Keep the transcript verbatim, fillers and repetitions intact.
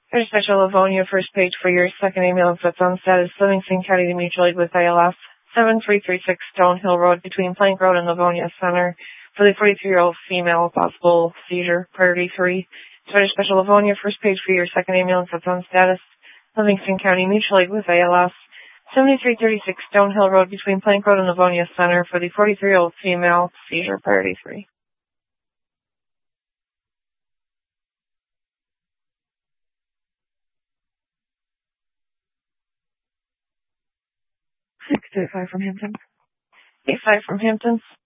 There's Special Livonia, first page for your second ambulance that's on status, Livingston County Mutual Aid with A L S, seven three three six Stonehill Road between Plank Road and Livonia Center for the forty-three-year-old female, possible seizure, priority three. There's Special Livonia, first page for your second ambulance that's on status, Livingston County Mutual Aid with A L S, seventy-three thirty-six Stonehill Road between Plank Road and Livonia Center for the forty-three-year-old female, seizure, priority three. six two five from Hampton. eight five from Hampton.